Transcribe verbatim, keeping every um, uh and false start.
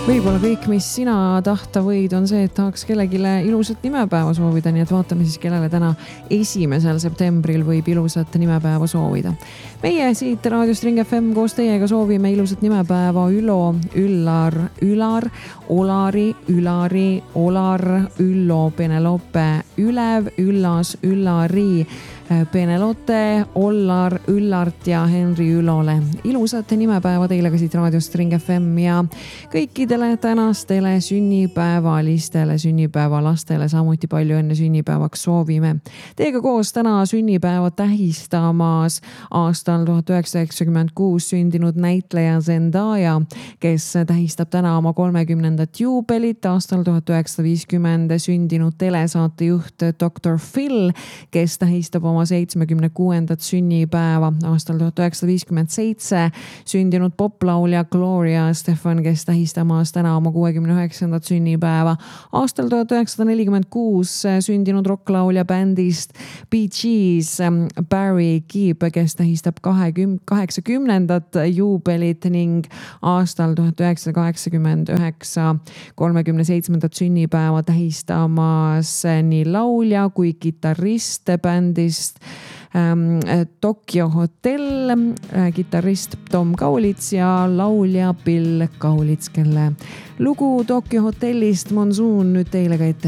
Võib-olla kõik, mis sina tahta võid, on see, et tahaks kellegile ilusat nimepäeva soovida, nii et vaatame siis, kellele täna esimesel septembril võib ilusat nimepäeva soovida. Meie siit Raadiost Ring F M koos teiega soovime ilusat nimepäeva Ülo, Üllar, Ülar, Olari, Ülari, Olar, Üllo, Penelope, Ülev, Üllas, Üllari, Penelote, Ollar, Üllart ja Henri Ülole. Ilusat nimepäeva teile ka siit Raadiost Ring F M ja kõikidele tänastele sünnipäevalistele, sünnipäevalastele samuti palju enne sünnipäevaks soovime. Teiega koos täna sünnipäeva tähistamas aastal tuhat üheksasada üheksakümmend kuus sündinud näitleja Zendaya, kes tähistab täna oma kolmekümnendat juubelit, aastal tuhat üheksasada viiskümmend sündinud telesaatejuht doktor Phil, kes tähistab oma seitsmekümne kuuendat sünnipäeva, aastal tuhat üheksasada viiskümmend seitse sündinud poplaulja Gloria Estefan, kes tähistamas täna oma kuuekümne üheksandat sünnipäeva, aastal tuhat üheksasada nelikümmend kuus sündinud rocklaulja bändist Bee Gees Barry Gibb, kes tähistab kaheksakümnendat juubelit ning aastal tuhat üheksasada kaheksakümmend üheksa kolmekümne seitsmendat sünnipäeva tähistamas nii laulja kui kitarrist bändist Tokyo Hotel, kitarrist Tom Kaulits ja laulja Bill Kaulits, kelle lugu Tokyo Hotellist Monsoon nüüd teile ka ette